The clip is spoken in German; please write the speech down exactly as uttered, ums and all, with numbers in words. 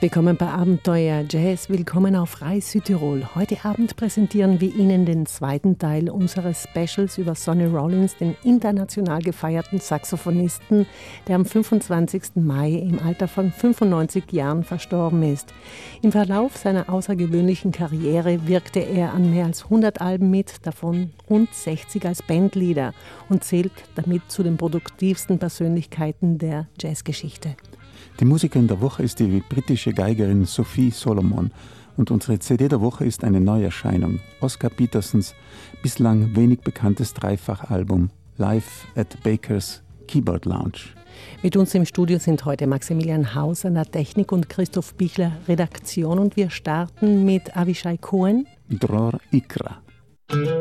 Willkommen bei Abenteuer Jazz, willkommen auf Rai Südtirol. Heute Abend präsentieren wir Ihnen den zweiten Teil unseres Specials über Sonny Rollins, den international gefeierten Saxophonisten, der am fünfundzwanzigsten Mai im Alter von fünfundneunzig Jahren verstorben ist. Im Verlauf seiner außergewöhnlichen Karriere wirkte er an mehr als hundert Alben mit, davon rund sechzig als Bandleader und zählt damit zu den produktivsten Persönlichkeiten der Jazzgeschichte. Die Musikerin der Woche ist die britische Geigerin Sophie Solomon und unsere C D der Woche ist eine Neuerscheinung, Oscar Petersons bislang wenig bekanntes Dreifachalbum Live at Baker's Keyboard Lounge. Mit uns im Studio sind heute Maximilian Haus an der Technik und Christoph Bichler Redaktion und wir starten mit Avishai Cohen. Dror Ikra.